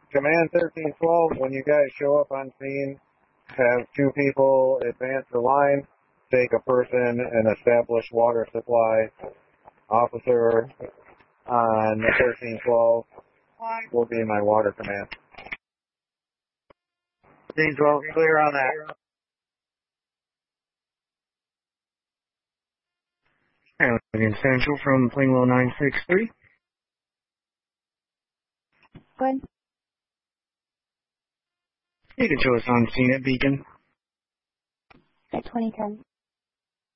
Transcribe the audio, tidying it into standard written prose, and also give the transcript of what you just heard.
Command 1312, when you guys show up on scene, have 2 people advance the line, take a person and establish water supply. Officer on 1312 will be my water command. 1312, clear on that. Logan Central from Plainwell 963. Good. You can show us on scene at Beacon. At 2010.